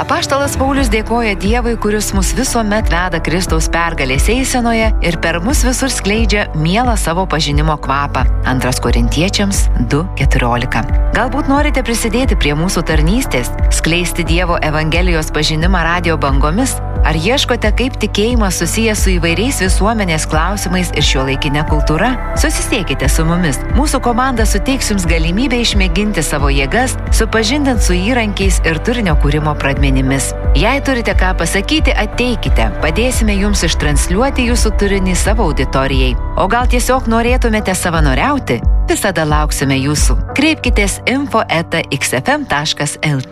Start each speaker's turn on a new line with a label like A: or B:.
A: Apaštalas Paulius dėkoja Dievui, kuris mus visuomet veda Kristaus pergalės eisenoje ir per mus visur skleidžia mielą savo pažinimo kvapą. 2 Korintiečiams 2:14. Galbūt norite prisidėti prie mūsų tarnystės, skleisti Dievo evangelijos pažinimą radio bangomis, ar ieškote, kaip tikėjimas susijęs su įvairiais visuomenės klausimais ir šiuolaikinė kultūra? Susisiekite su mumis. Mūsų komanda suteiks jums galimybę išmėginti savo jėgas, supažindint su įrankiais ir turinio kūrimo pradmenimis. Jei turite ką pasakyti, ateikite. Padėsime jums ištransliuoti jūsų turinį savo auditorijai. O gal tiesiog norėtumėte savanoriauti? Visada lauksime jūsų. Kreipkitės info@xfm.lt.